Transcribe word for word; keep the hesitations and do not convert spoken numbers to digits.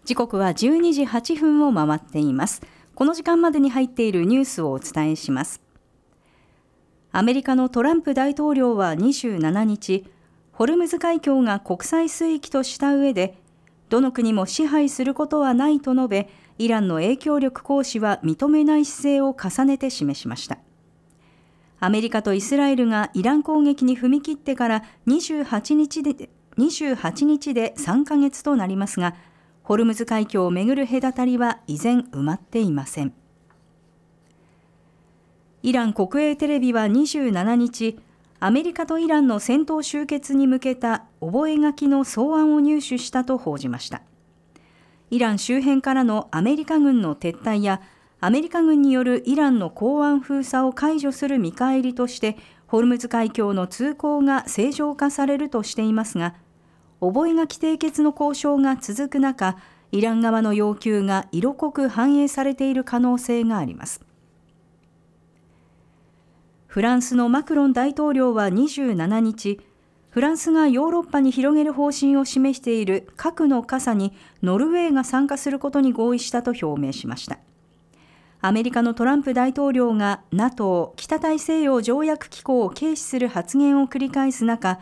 時刻はじゅうにじはっぷんを回っています。この時間までに入っているニュースをお伝えします。アメリカのトランプ大統領はにじゅうしちにち、ホルムズ海峡が国際水域とした上で、どの国も支配することはないと述べ、イランの影響力行使は認めない姿勢を重ねて示しました。アメリカとイスラエルがイラン攻撃に踏み切ってからにじゅうはちにちで、にじゅうはちにちでさんかげつとなりますが、ホルムズ海峡をめぐる隔たりは依然埋まっていません。イラン国営テレビはにじゅうしちにち、アメリカとイランの戦闘終結に向けた覚書の草案を入手したと報じました。イラン周辺からのアメリカ軍の撤退や、アメリカ軍によるイランの港湾封鎖を解除する見返りとして、ホルムズ海峡の通行が正常化されるとしていますが、覚書締結の交渉が続く中、イラン側の要求が色濃く反映されている可能性があります。フランスのマクロン大統領はにじゅうしちにち、フランスがヨーロッパに広げる方針を示している核の傘にノルウェーが参加することに合意したと表明しました。アメリカのトランプ大統領が ナトー 北大西洋条約機構を軽視する発言を繰り返す中、